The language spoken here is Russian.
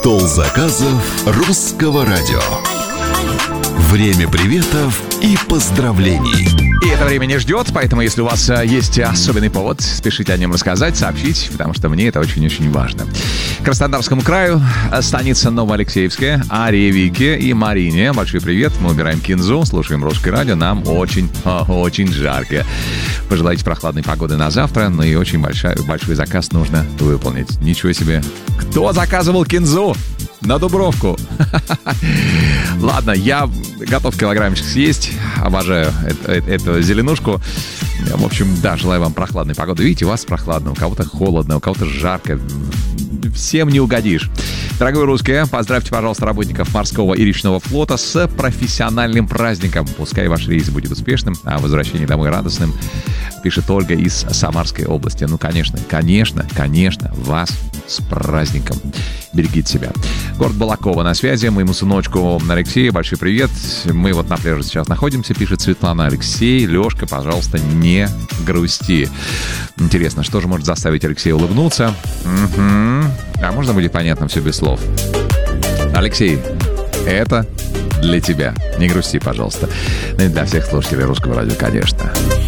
Стол заказов русского радио. Время приветов и поздравлений. И это время не ждет, поэтому если у вас есть особенный повод, спешите о нем рассказать, сообщить, потому что мне это очень-очень важно. Краснодарскому краю, станица Новоалексеевская, Арии, Вике и Марине. Большой привет, мы убираем кинзу, слушаем русское радио, нам очень жарко. Пожелайте прохладной погоды на завтра, но и очень большой заказ нужно выполнить. Ничего себе. Кто заказывал кинзу? На Дубровку. Ладно, я готов килограммчик съесть. Обожаю эту зеленушку. В общем, да, желаю вам прохладной погоды. Видите, у вас прохладно, у кого-то холодно, у кого-то жарко. Всем не угодишь. Дорогой русские, поздравьте, пожалуйста, работников морского и речного флота с профессиональным праздником. Пускай ваш рейс будет успешным, а возвращение домой радостным, пишет Ольга из Самарской области. Ну, конечно, вас с праздником. Берегите себя. Город Балакова на связи. Моему сыночку Алексею большой привет. Мы вот на пляже сейчас находимся, пишет Светлана. Алексей, Лешка, пожалуйста, не грусти. Интересно, что же может заставить Алексея улыбнуться? А можно будет понятно все без слов? Алексей, это для тебя. Не грусти, пожалуйста. Ну и для всех слушателей русского радио, конечно.